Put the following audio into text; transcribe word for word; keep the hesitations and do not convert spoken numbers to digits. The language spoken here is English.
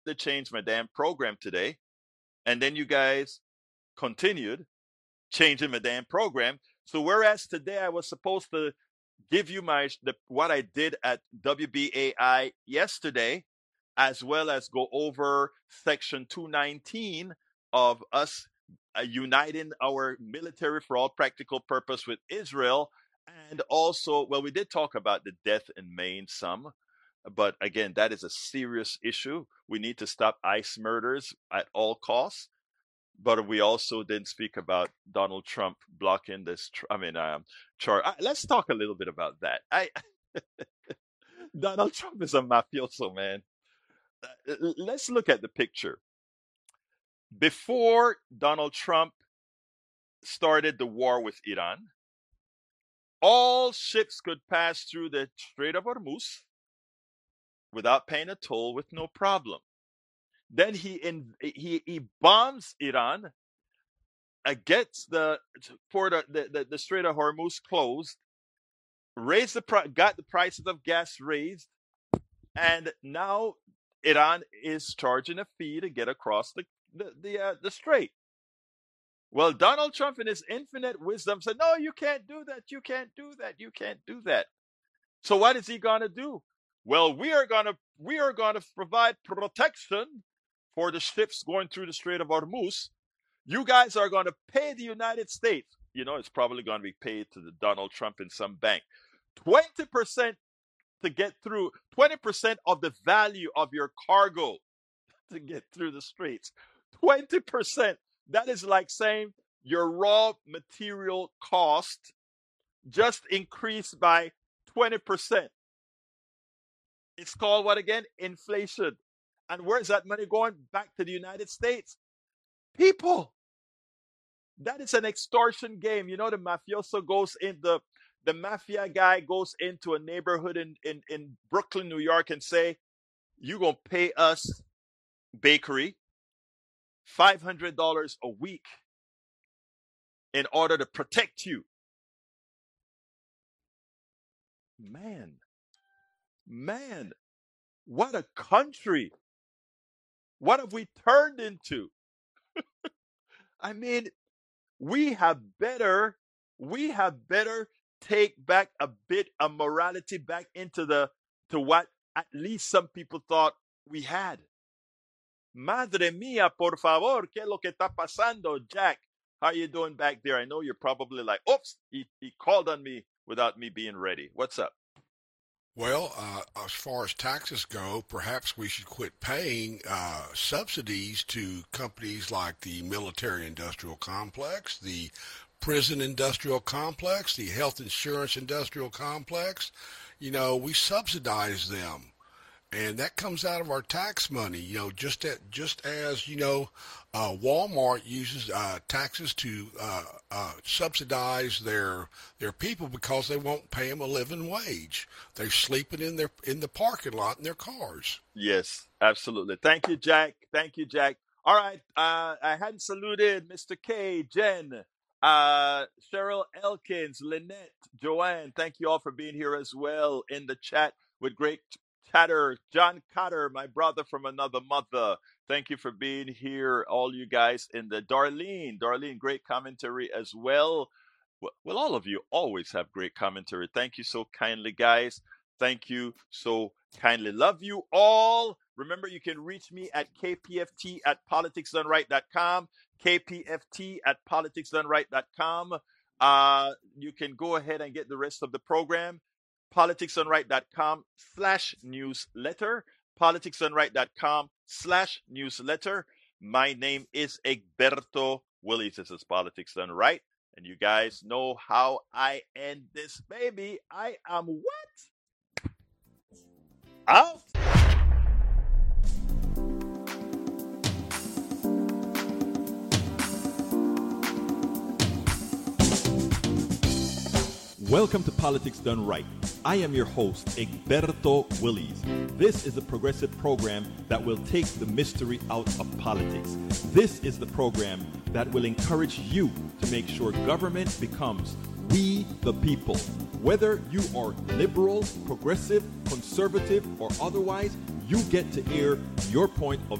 to change my damn program today. And then you guys continued changing my damn program. So whereas today I was supposed to give you my the, what I did at W B A I yesterday, as well as go over section two nineteen of us uh, uniting our military for all practical purpose with Israel. And also, well, we did talk about the death in Maine some, but again, that is a serious issue. We need to stop ICE murders at all costs. But we also didn't speak about Donald Trump blocking this. Tr- I mean, um, char- uh, let's talk a little bit about that. I Donald Trump is a mafioso, man. Uh, l- let's look at the picture. Before Donald Trump started the war with Iran, all ships could pass through the Strait of Hormuz without paying a toll with no problem. Then he in, he he bombs Iran, uh, gets the for the, the, the, the Strait of Hormuz closed, raised the pri- got the prices of gas raised, and now Iran is charging a fee to get across the the the, uh, the strait. Well, Donald Trump, in his infinite wisdom, said, "No, you can't do that. You can't do that. You can't do that." So what is he going to do? Well, we are going to we are going to provide protection for the ships going through the Strait of Hormuz. You guys are going to pay the United States. You know, it's probably going to be paid to the Donald Trump in some bank. twenty percent to get through, twenty percent of the value of your cargo to get through the straits. twenty percent. That is like saying your raw material cost just increased by twenty percent. It's called what again? Inflation. And where's that money going? Back to the United States. People, that is an extortion game. You know, the mafioso goes in, the, the mafia guy goes into a neighborhood in, in, in Brooklyn, New York and say, you're going to pay us, bakery, five hundred dollars a week in order to protect you. Man, man, what a country. What have we turned into? I mean, we have better, we have better take back a bit of morality back into the, to what at least some people thought we had. Madre mía, por favor, ¿qué es lo que está pasando, Jack? How you doing back there? I know you're probably like, oops, he, he called on me without me being ready. What's up? Well, uh, as far as taxes go, perhaps we should quit paying uh, subsidies to companies like the military industrial complex, the prison industrial complex, the health insurance industrial complex. You know, we subsidize them. And that comes out of our tax money, you know, just at, just as, you know, uh, Walmart uses uh, taxes to uh, uh, subsidize their their people because they won't pay them a living wage. They're sleeping in their in the parking lot in their cars. Yes, absolutely. Thank you, Jack. Thank you, Jack. All right. Uh, I hadn't saluted Mister K, Jen, uh, Cheryl Elkins, Lynette, Joanne. Thank you all for being here as well in the chat with great chatter. John Cotter, my brother from another mother. Thank you for being here, all you guys in the Darlene. Darlene, great commentary as well. Well, well, all of you always have great commentary. Thank you so kindly, guys. Thank you so kindly. Love you all. Remember, you can reach me at k p f t at politics done right dot com, k p f t at politics done right dot com. Uh, you can go ahead and get the rest of the program. politics done right dot com slash newsletter. politics done right dot com slash newsletter. My name is Egberto Willies. This is Politics Done Right. And you guys know how I end this baby. I am what? Out. Welcome to Politics Done Right. I am your host, Egberto Willies. This is a progressive program that will take the mystery out of politics. This is the program that will encourage you to make sure government becomes we the people. Whether you are liberal, progressive, conservative, or otherwise, you get to air your point of